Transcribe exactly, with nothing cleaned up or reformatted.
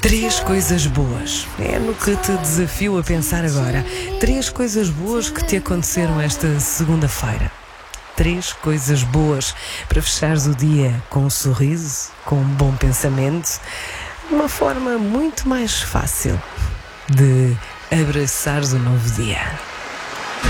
Três coisas boas. É no que te desafio a pensar agora. Três coisas boas que te aconteceram esta segunda-feira. Três coisas boas para fechares o dia com um sorriso, com um bom pensamento. Uma forma muito mais fácil de abraçares o novo dia.